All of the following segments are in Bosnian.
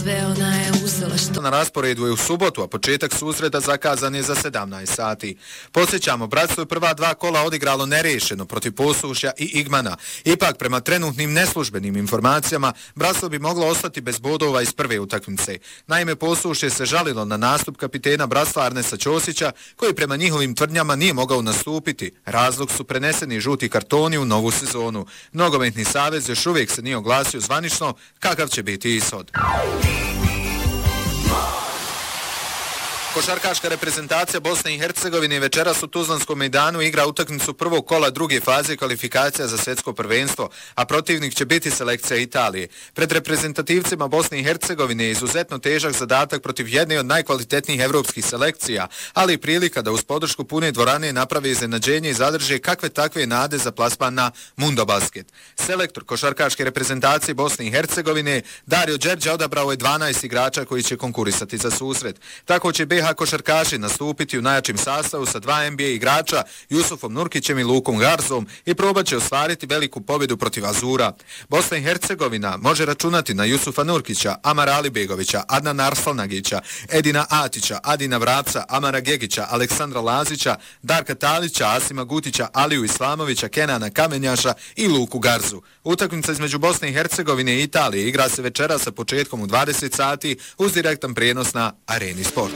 Na rasporedu je u subotu, a početak susreta zakazan je za 17 sati. Podsjećamo, Bratstvo je prva dva kola odigralo nerešeno protiv Posušja i Igmana. Ipak, prema trenutnim neslužbenim informacijama, Bratstvo bi moglo ostati bez bodova iz prve utakmice. Naime, Posušje se žalilo na nastup kapitena Bratstva Arnesa Ćosića, koji prema njihovim tvrdnjama nije mogao nastupiti. Razlog su preneseni žuti kartoni u novu sezonu. Nogometni savez još uvijek se nije oglasio zvanično kakav će biti ishod. Košarkaška reprezentacija Bosne i Hercegovine večeras u Tuzlanskom mejdanu igra utakmicu prvog kola druge faze kvalifikacija za svjetsko prvenstvo, a protivnik će biti selekcija Italije. Pred reprezentativcima Bosne i Hercegovine je izuzetno težak zadatak protiv jedne od najkvalitetnijih evropskih selekcija, ali i prilika da uz podršku pune dvorane naprave iznenađenje i zadrže kakve takve nade za plasman na Mundobasket. Selektor košarkaške reprezentacije Bosne i Hercegovine Dario Đerđa odabrao je 12 igrača koji će konkurisati za susret. Tako će BiH košarkaši nastupiti u najjačim sastavu sa dva NBA igrača, Jusufom Nurkićem i Lukom Garzom, i probat će ostvariti veliku pobjedu protiv Azura. Bosna i Hercegovina može računati na Jusufa Nurkića, Amara Alibegovića, Adnana Arslanagića, Edina Atića, Adina Vrapca, Amara Gegića, Aleksandra Lazića, Darka Talića, Asima Gutića, Aliju Islamovića, Kenana Kamenjaša i Luku Garzu. Utakmica između Bosne i Hercegovine i Italije igra se večera sa početkom u 20 sati uz direktan prijenos na Areni Sport.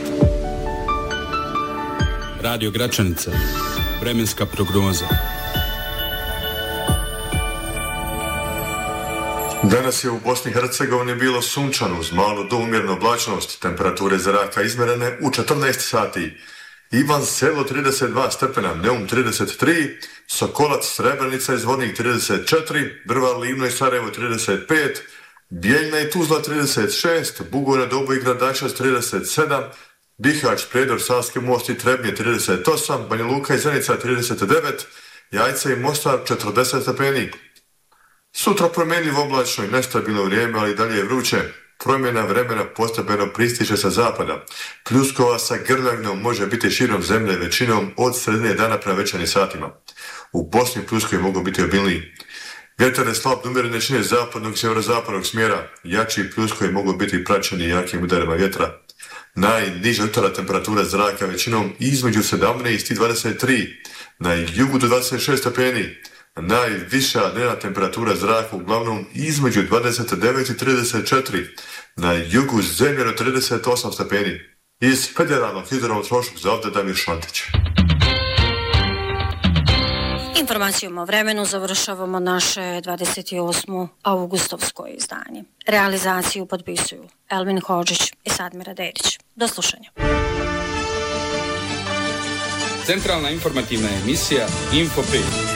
Radio Gračanica, vremenska prognoza. Danas je u Bosni i Hercegovini bilo sunčano uz malu do umjernu oblačnost, temperature zraka izmjerene u 14 sati. Ivan Selo 32 stepena, Neum 33, Sokolac Srebrenica i Zvornik 34, Drvar Livno i Sarajevo 35, Bijeljna i Tuzla 36, Bugojna Dobo i Gradačac 37, Bihać, Prijedor, Savski Most i Trebnje 38, Banja Luka i Zenica 39, Jajce i Mostar 40 stepeni. Sutra promjenljivo oblačno i nestabilno vrijeme, ali dalje je vruće. Promjena vremena postepeno pristiže sa zapada. Pljuskova sa grljavnom može biti širom zemlje većinom od sredine dana prema večernjim satima. U Bosni pljuskovi mogu biti obilniji. Vjetar je slab umjerene čine zapadnog i sjeverozapadnog smjera. Jači pljuskovi mogu biti praćeni jakim udarima vjetra. Najniža jutarnja temperatura zraka većinom između 17 i 23, na jugu do 26 stepeni. Najviša dnevna temperatura zraka uglavnom između 29 i 34, na jugu zemlje do 38 stepeni. Iz Federalnog hidrometeorološkog zavoda Damir Šantić. Informacijom o vremenu završavamo naše 28. augustovsko izdanje. Realizaciju potpisuju Elvin Hodžić i Sadmira Dedić. Do slušanja. Centralna informativna emisija Info 5.